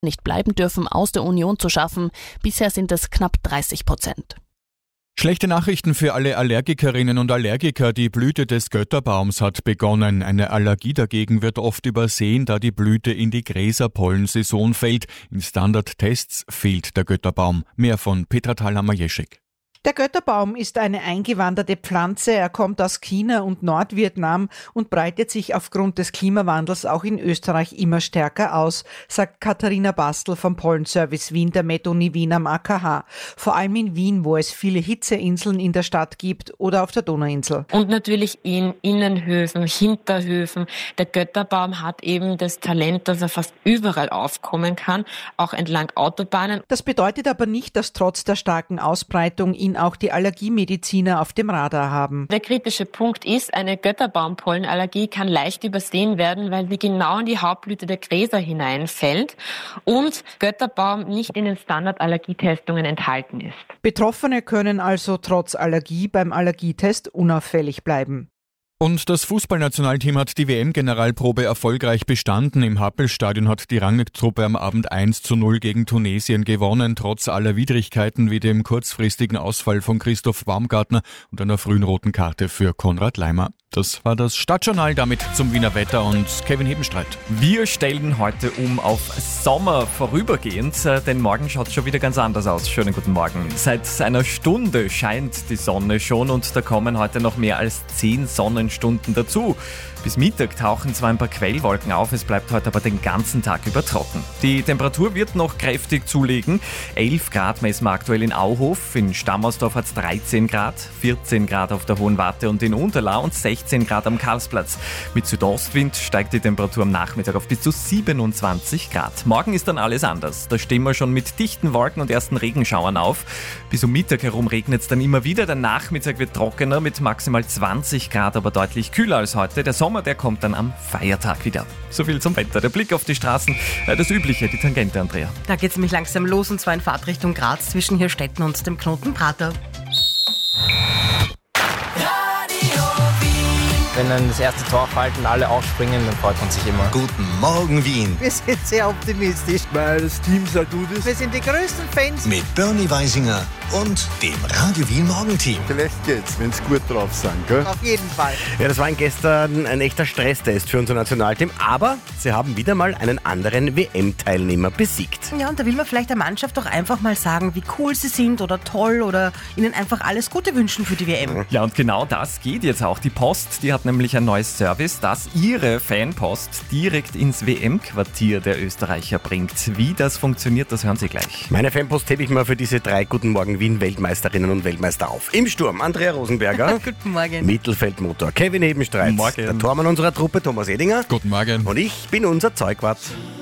nicht bleiben dürfen, aus der Union zu schaffen. Bisher sind es knapp 30%. Schlechte Nachrichten für alle Allergikerinnen und Allergiker. Die Blüte des Götterbaums hat begonnen. Eine Allergie dagegen wird oft übersehen, da die Blüte in die Gräserpollensaison fällt. In Standardtests fehlt der Götterbaum. Mehr von Petra Thalhammer-Jeschik. Der Götterbaum ist eine eingewanderte Pflanze. Er kommt aus China und Nordvietnam und breitet sich aufgrund des Klimawandels auch in Österreich immer stärker aus, sagt Katharina Bastl vom Pollenservice Wien der Med-Uni Wien am AKH. Vor allem in Wien, wo es viele Hitzeinseln in der Stadt gibt oder auf der Donauinsel. Und natürlich in Innenhöfen, Hinterhöfen. Der Götterbaum hat eben das Talent, dass er fast überall aufkommen kann, auch entlang Autobahnen. Das bedeutet aber nicht, dass trotz der starken Ausbreitung ihn auch die Allergiemediziner auf dem Radar haben. Der kritische Punkt ist, eine Götterbaumpollenallergie kann leicht übersehen werden, weil sie genau in die Hauptblüte der Gräser hineinfällt und Götterbaum nicht in den Standardallergietestungen enthalten ist. Betroffene können also trotz Allergie beim Allergietest unauffällig bleiben. Und das Fußballnationalteam hat die WM-Generalprobe erfolgreich bestanden. Im Happelstadion hat die Rangnick-Truppe am Abend 1:0 gegen Tunesien gewonnen, trotz aller Widrigkeiten wie dem kurzfristigen Ausfall von Christoph Baumgartner und einer frühen roten Karte für Konrad Leimer. Das war das Stadtjournal, damit zum Wiener Wetter und Kevin Hebenstreit. Wir stellen heute auf Sommer vorübergehend, denn morgen schaut es schon wieder ganz anders aus. Schönen guten Morgen. Seit einer Stunde scheint die Sonne schon und da kommen heute noch mehr als 10 Sonnenstunden dazu. Bis Mittag tauchen zwar ein paar Quellwolken auf, es bleibt heute aber den ganzen Tag über trocken. Die Temperatur wird noch kräftig zulegen. 11 Grad messen wir aktuell in Auhof, in Stammersdorf hat es 13 Grad, 14 Grad auf der Hohen Warte und in Unterlau und 16 Grad am Karlsplatz. Mit Südostwind steigt die Temperatur am Nachmittag auf bis zu 27 Grad. Morgen ist dann alles anders. Da stehen wir schon mit dichten Wolken und ersten Regenschauern auf. Bis um Mittag herum regnet es dann immer wieder. Der Nachmittag wird trockener mit maximal 20 Grad, aber deutlich kühler als heute. Der Sommer, der kommt dann am Feiertag wieder. So viel zum Wetter. Der Blick auf die Straßen, das Übliche, die Tangente, Andrea. Da geht es nämlich langsam los und zwar in Fahrtrichtung Graz zwischen Hirstetten und dem Knoten Prater. Wenn dann das erste Tor fällt und alle aufspringen, dann freut man sich immer. Guten Morgen, Wien. Wir sind sehr optimistisch, weil das Team so gut ist. Wir sind die größten Fans. Mit Bernie Weisinger und dem Radio Wien Morgenteam. Vielleicht geht's, wenn sie gut drauf sind, gell? Auf jeden Fall. Ja, das war gestern ein echter Stresstest für unser Nationalteam, aber sie haben wieder mal einen anderen WM-Teilnehmer besiegt. Ja, und da will man vielleicht der Mannschaft doch einfach mal sagen, wie cool sie sind oder toll oder ihnen einfach alles Gute wünschen für die WM. Ja, und genau das geht jetzt auch. Die Post, die hat nämlich ein neues Service, das ihre Fanpost direkt ins WM-Quartier der Österreicher bringt. Wie das funktioniert, das hören Sie gleich. Meine Fanpost hebe ich mal für diese 3 Guten Morgen Wien-Weltmeisterinnen und Weltmeister auf. Im Sturm Andrea Rosenberger. Guten Morgen. Mittelfeldmotor Kevin Hebenstreit. Morgen. Der Tormann unserer Truppe Thomas Edinger. Guten Morgen. Und ich bin unser Zeugwart.